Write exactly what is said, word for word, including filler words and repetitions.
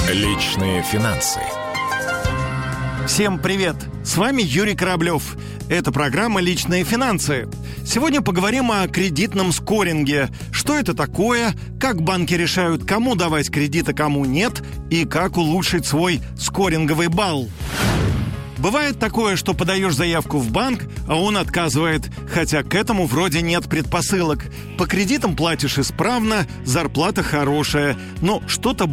Личные финансы. Всем привет! С вами Юрий Кораблев. Это программа «Личные финансы». Сегодня поговорим о кредитном скоринге. Что это такое, как банки решают, кому давать кредит, а кому нет, и как улучшить свой скоринговый балл. Бывает такое, что подаешь заявку в банк, а он отказывает, хотя к этому вроде нет предпосылок. По кредитам платишь исправно, зарплата хорошая, но что-то